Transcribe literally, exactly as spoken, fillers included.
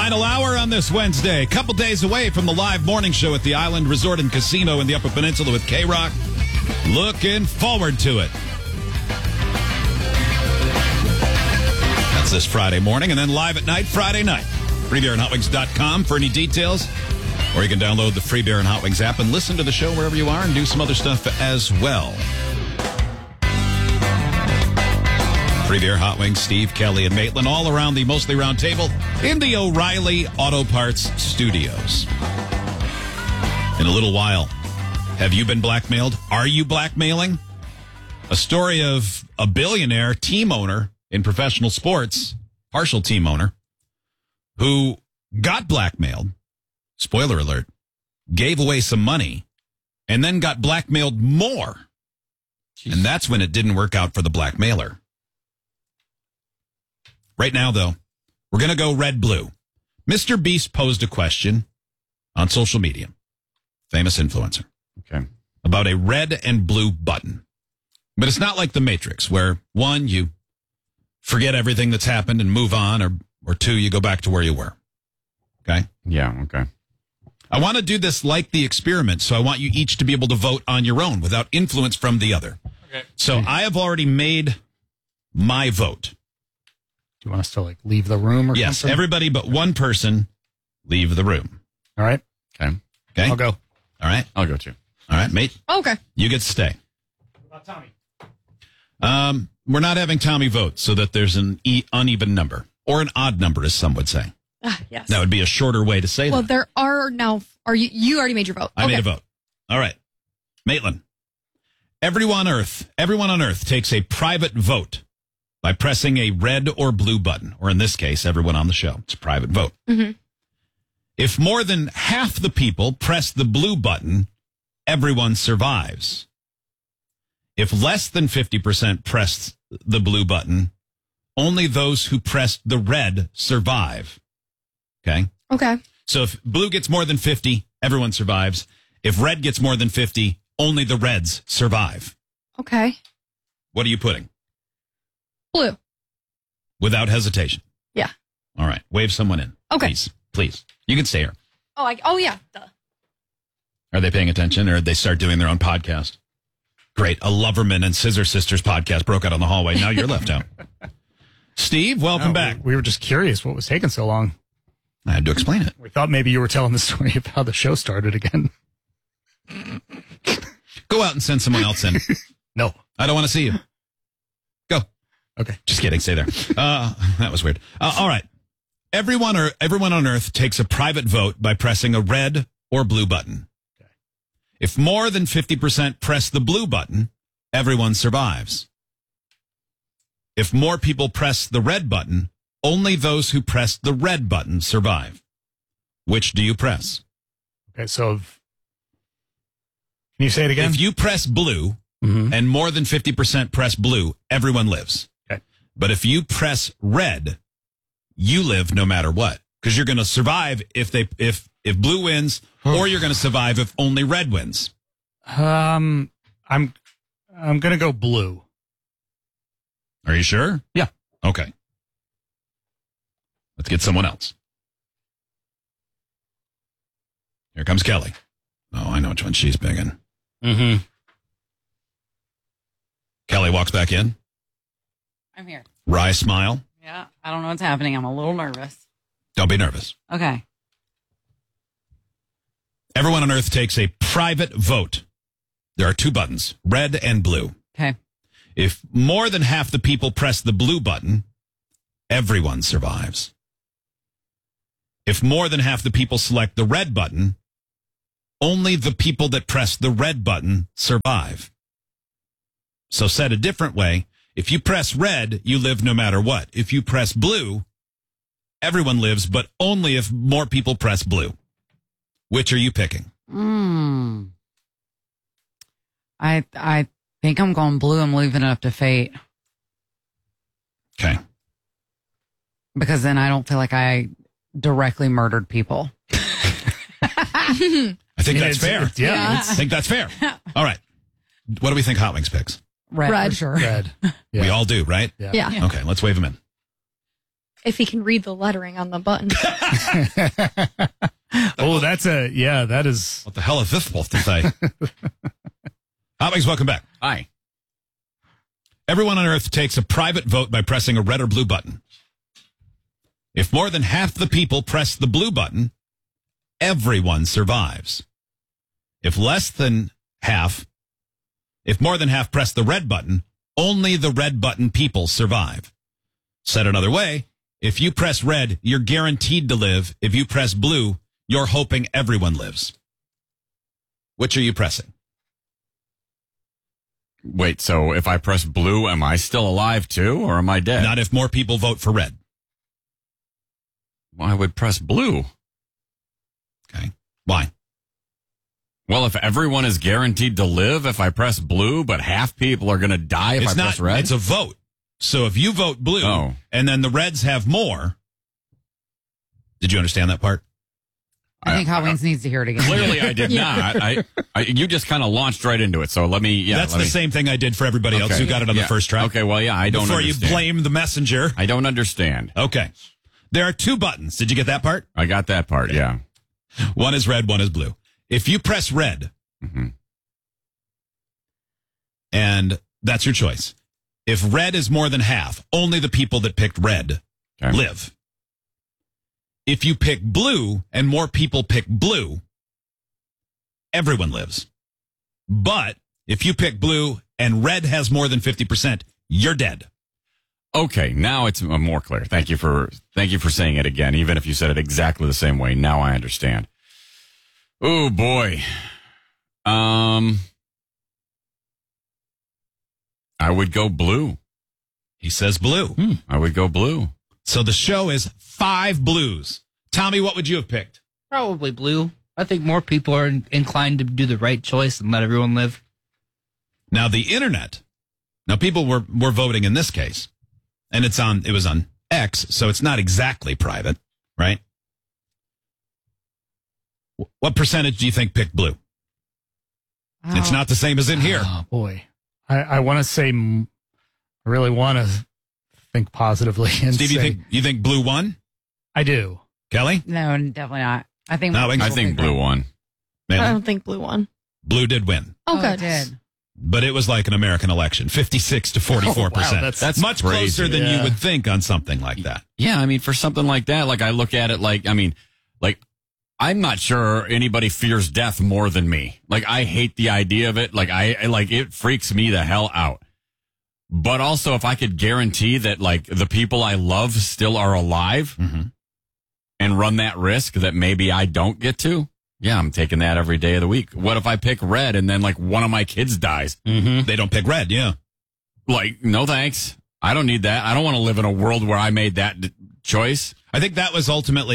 Final hour on this Wednesday. A couple days away from the live morning show at the Island Resort and Casino in the Upper Peninsula with K-Rock. Looking forward to it. That's this Friday morning, and then live at night, Friday night. free beer and hot wings dot com for any details. Or you can download the Free Beer and Hot Wings app and listen to the show wherever you are and do some other stuff as well. Free Beer, Hot Wings, Steve, Kelly, and Maitland all around the Mostly Round Table in the O'Reilly Auto Parts Studios. In a little while, have you been blackmailed? Are you blackmailing? A story of a billionaire team owner in professional sports, partial team owner, who got blackmailed, spoiler alert, gave away some money, and then got blackmailed more. Jeez. And that's when it didn't work out for the blackmailer. Right now, though, we're going to go red-blue. Mister Beast posed a question on social media, famous influencer, okay, about a red and blue button. But it's not like the Matrix, where, one, you forget everything that's happened and move on, or, or two, you go back to where you were. Okay? Yeah, okay. I want to do this like the experiment, so I want you each to be able to vote on your own without influence from the other. Okay. So I have already made my vote. Do you want us to, like, leave the room or yes, something? Yes, everybody but one person leave the room. All right. Okay. Okay. I'll go. All right. I'll go too. All right, mate. Okay. You get to stay. What about Tommy? Um, we're not having Tommy vote so that there's an e- uneven number, or an odd number, as some would say. Ah, yes. That would be a shorter way to say well, that. there are now, are you, you already made your vote. I okay. made a vote. All right. Maitland. Everyone on Earth, everyone on Earth takes a private vote by pressing a red or blue button, or in this case, everyone on the show. It's a private vote. Mm-hmm. If more than half the people press the blue button, everyone survives. If less than fifty percent press the blue button, only those who pressed the red survive. Okay? Okay. So if blue gets more than fifty, everyone survives. If red gets more than fifty, only the reds survive. Okay. What are you putting? Blue. Without hesitation. Yeah. All right. Wave someone in. Okay. Please. Please. You can stay here. Oh, I, oh yeah. Duh. Are they paying attention, or did they start doing their own podcast? Great. A Loverman and Scissor Sisters podcast broke out on the hallway. Now you're left out. Steve, welcome No, back. We, we were just curious what was taking so long. I had to explain it. We thought maybe you were telling the story of how the show started again. Go out and send someone else in. No. I don't want to see you. Go. Okay. Just kidding. Stay there. Uh, that was weird. Uh, all right. Everyone or everyone on Earth takes a private vote by pressing a red or blue button. Okay. If more than fifty percent press the blue button, everyone survives. If more people press the red button, only those who press the red button survive. Which do you press? Okay, so if, can you say it again? If you press blue mm-hmm. and more than fifty percent press blue, everyone lives. Okay. But if you press red, you live no matter what, because you're going to survive if they if if blue wins, or you're going to survive if only red wins. Um, I'm I'm gonna go blue. Are you sure? Yeah. Okay. Let's get someone else. Here comes Kelly. Oh, I know which one she's picking. Mm-hmm. Kelly walks back in. I'm here. Wry smile. Yeah, I don't know what's happening. I'm a little nervous. Don't be nervous. Okay. Everyone on Earth takes a private vote. There are two buttons, red and blue. Okay. If more than half the people press the blue button, everyone survives. If more than half the people select the red button, only the people that press the red button survive. So said a different way, if you press red, you live no matter what. If you press blue, everyone lives, but only if more people press blue. Which are you picking? Hmm. I I think I'm going blue. I'm leaving it up to fate. Okay. Because then I don't feel like I directly murdered people. I think Yeah, that's it's- fair. it's- yeah, I it's- think that's fair. All right. What do we think Hot Wings picks? Red, Red. for sure. Red. Yeah. We all do, right? Yeah. Yeah. Okay, let's wave them in. if he can read the lettering on the button. Oh, that's a, yeah, that is. What the hell is this supposed to say? Hot Wings, welcome back. Hi. Everyone on Earth takes a private vote by pressing a red or blue button. If more than half the people press the blue button, everyone survives. If less than half, if more than half press the red button, only the red button people survive. Said another way, if you press red, you're guaranteed to live. If you press blue, you're hoping everyone lives. Which are you pressing? Wait, so if I press blue, am I still alive too, or am I dead? Not if more people vote for red. Well, I would press blue. Okay. Why? Well, if everyone is guaranteed to live if I press blue, but half people are going to die if It's I not, press red? it's a vote. So if you vote blue Oh. and then the Reds have more, did you understand that part? I think Hot Wings needs to hear it again. Clearly, I did Yeah. not. I, I, you just kind of launched right into it. So let me, yeah. That's let the me, same thing I did for everybody else Okay. who got it on Yeah. the first try. Okay, well, yeah, I don't Before understand. you blame the messenger. I don't understand. Okay. There are two buttons. Did you get that part? I got that part, yeah. One is red, one is blue. If you press red, Mhm. and that's your choice. If red is more than half, only the people that picked red Okay. live. If you pick blue and more people pick blue, everyone lives. But if you pick blue and red has more than fifty percent, you're dead. Okay, now it's uh, more clear. Thank you for thank you for saying it again, even if you said it exactly the same way. Now I understand. Oh boy. Um I would go blue. He says blue. Hmm, I would go blue. So the show is five blues. Tommy, what would you have picked? Probably blue. I think more people are in- inclined to do the right choice and let everyone live. Now the internet. Now people were were voting in this case, and it's on. It was on X, so it's not exactly private, right? Wh- What percentage do you think picked blue? It's not the same as in here. Oh, boy. I, I want to say, m- I really want to think positively. And Steve, you say- think you think blue won? I do. Kelly, No, definitely not. I think. No, I think blue won. I man, don't think blue won. blue did win, Oh, Oh, good. it did. but it was like an American election, fifty-six to forty-four Oh, wow, percent. that's- That's much crazy. closer than Yeah. you would think on something like that. Yeah, I mean, for something like that, like I look at it like, I mean, like, I'm not sure anybody fears death more than me. Like, I hate the idea of it. Like, I, I like, it freaks me the hell out. But also, if I could guarantee that, like, the people I love still are alive Mhm. and run that risk that maybe I don't get to, yeah, I'm taking that every day of the week. What if I pick red and then, like, one of my kids dies? Mm-hmm. They don't pick red, yeah. Like, no thanks. I don't need that. I don't want to live in a world where I made that d- choice. I think that was ultimately